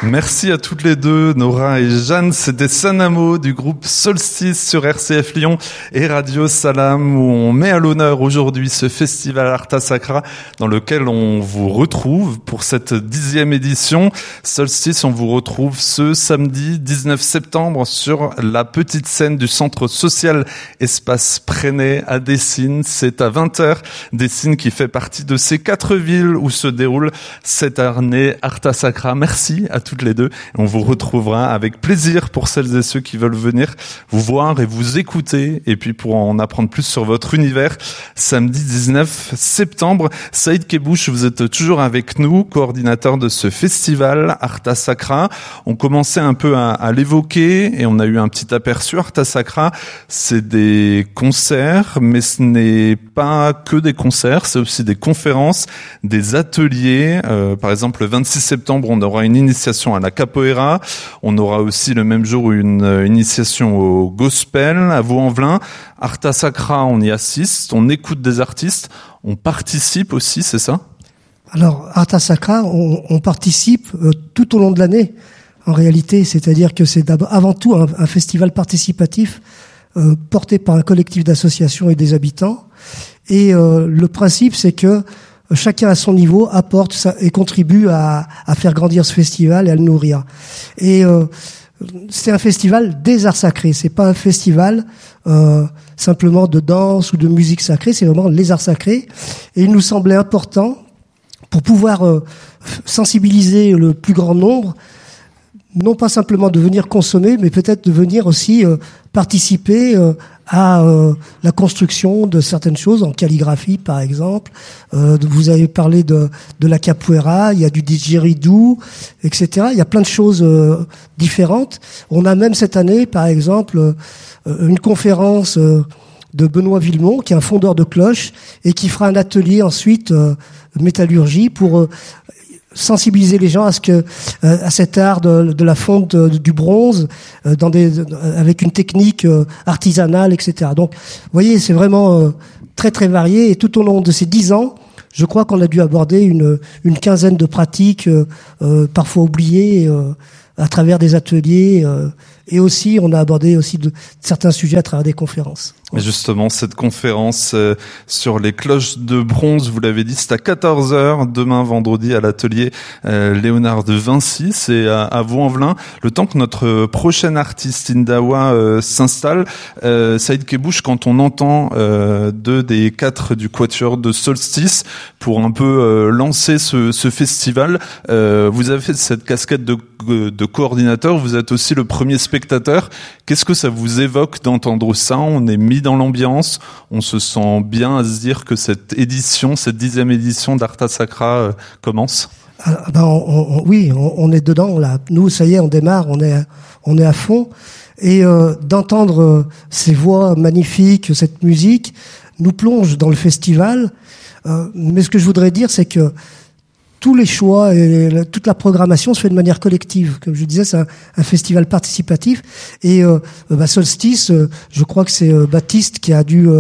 Merci à toutes les deux, Nora et Jeanne. C'était Sanamo du groupe Solstice sur RCF Lyon et Radio Salam, où on met à l'honneur aujourd'hui ce festival Arta Sacra dans lequel on vous retrouve pour cette 10e édition. Solstice, on vous retrouve ce samedi 19 septembre sur la petite scène du centre social Espace Préné à Dessines. C'est à 20h. Dessines qui fait partie de ces 4 villes où se déroule cette année Arta Sacra. Merci à toutes les deux. On vous retrouvera avec plaisir pour celles et ceux qui veulent venir vous voir et vous écouter, et puis pour en apprendre plus sur votre univers, samedi 19 septembre. Saïd Kebouche, vous êtes toujours avec nous, coordinateur de ce festival Arta Sacra. On commençait un peu à l'évoquer et on a eu un petit aperçu. Arta Sacra, c'est des concerts, mais ce n'est pas que des concerts, c'est aussi des conférences, des ateliers. Par exemple, le 26 septembre, on aura une initiation à la capoeira. On aura aussi le même jour une initiation au gospel à Vaux-en-Velin. Arta Sacra, on y assiste, on écoute des artistes, on participe aussi, c'est ça ? Alors, Arta Sacra, on participe tout au long de l'année, en réalité. C'est-à-dire que c'est avant tout un festival participatif porté par un collectif d'associations et des habitants. Et le principe, c'est que chacun à son niveau apporte et contribue à faire grandir ce festival et à le nourrir. Et c'est un festival des arts sacrés. C'est pas un festival simplement de danse ou de musique sacrée. C'est vraiment les arts sacrés. Et il nous semblait important, pour pouvoir sensibiliser le plus grand nombre, non pas simplement de venir consommer, mais peut-être de venir aussi participer à la construction de certaines choses, en calligraphie par exemple. Vous avez parlé de la capoeira, il y a du didgeridoo, etc. Il y a plein de choses différentes. On a même cette année, par exemple, une conférence de Benoît Villemont, qui est un fondeur de cloches, et qui fera un atelier ensuite métallurgie pour sensibiliser les gens à cet art de la fonte du bronze avec une technique artisanale, etc. Donc, vous voyez, c'est vraiment très très varié, et tout au long de ces 10 ans, je crois qu'on a dû aborder une quinzaine de pratiques, parfois oubliées, à travers des ateliers, et aussi on a abordé aussi certains sujets à travers des conférences. Et justement, cette conférence sur les cloches de bronze, vous l'avez dit, c'est à 14h demain vendredi à l'atelier Léonard de Vinci, c'est à Vaux-en-Velin. Le temps que notre prochaine artiste Indawa s'installe, Saïd Kebouche, quand on entend 2 des 4 du quatuor de Solstice pour un peu lancer ce festival, vous avez fait cette casquette de coordinateur, vous êtes aussi le premier spectateur. Qu'est-ce que ça vous évoque d'entendre ça ? On est mis dans l'ambiance, on se sent bien à se dire que cette 10e édition d'Arta Sacra commence. Oui, on est dedans là. Nous, ça y est, on démarre, on est à fond. Et d'entendre ces voix magnifiques, cette musique, nous plonge dans le festival. Mais ce que je voudrais dire, c'est que tous les choix et toute la programmation se fait de manière collective. Comme je disais, c'est un festival participatif. Et Solstice, je crois que c'est Baptiste qui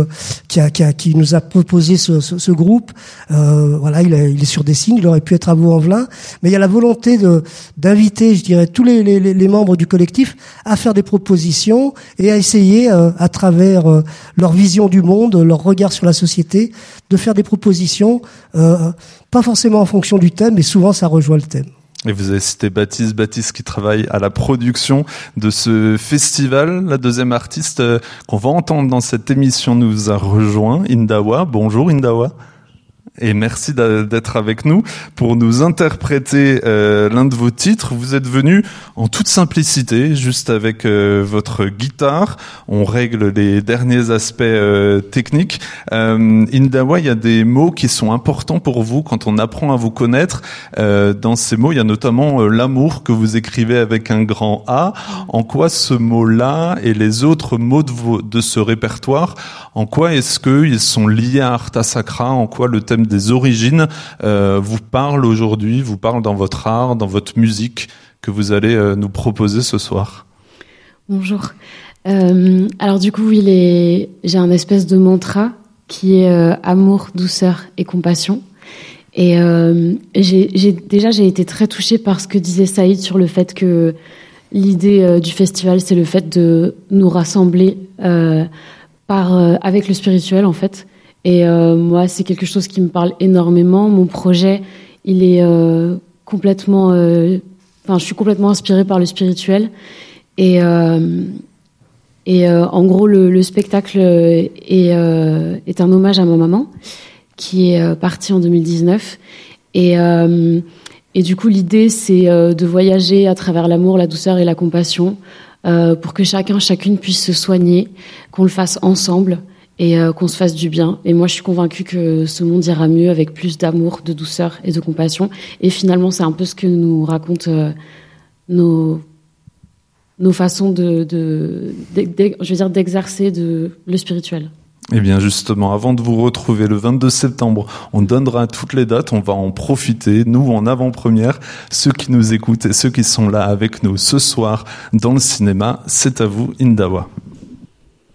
nous a proposé ce groupe. Voilà, il est sur Dessines, il aurait pu être à Vaux-en-Velin, mais il y a la volonté d'inviter, je dirais, tous les membres du collectif à faire des propositions et à essayer, à travers leur vision du monde, leur regard sur la société, de faire des propositions. Pas forcément en fonction du thème, mais souvent ça rejoint le thème. Et vous avez cité Baptiste qui travaille à la production de ce festival. La deuxième artiste qu'on va entendre dans cette émission nous a rejoint, Indawa. Bonjour Indawa. Et merci d'être avec nous pour nous interpréter l'un de vos titres. Vous êtes venu en toute simplicité, juste avec votre guitare. On règle les derniers aspects techniques. Indawa, il y a des mots qui sont importants pour vous quand on apprend à vous connaître. Dans ces mots, il y a notamment l'amour que vous écrivez avec un grand A. En quoi ce mot-là et les autres mots de ce répertoire, en quoi est-ce qu'ils sont liés à Arta Sacra? En quoi le thème des origines vous parle aujourd'hui, vous parle dans votre art, dans votre musique que vous allez nous proposer ce soir? Bonjour. Alors du coup, j'ai un espèce de mantra qui est amour, douceur et compassion. Et j'ai été très touchée par ce que disait Saïd sur le fait que l'idée du festival, c'est le fait de nous rassembler avec le spirituel, en fait. Et moi, c'est quelque chose qui me parle énormément. Mon projet, il est complètement... je suis complètement inspirée par le spirituel. Et en gros, le spectacle est un hommage à ma maman, qui est partie en 2019. Et du coup, l'idée, c'est de voyager à travers l'amour, la douceur et la compassion pour que chacune puisse se soigner, qu'on le fasse ensemble et qu'on se fasse du bien. Et moi, je suis convaincue que ce monde ira mieux avec plus d'amour, de douceur et de compassion. Et finalement, c'est un peu ce que nous racontent nos façons d'exercer le spirituel. Eh bien justement, avant de vous retrouver le 22 septembre, on donnera toutes les dates, on va en profiter, nous en avant-première, ceux qui nous écoutent et ceux qui sont là avec nous ce soir dans le cinéma, c'est à vous Indawa.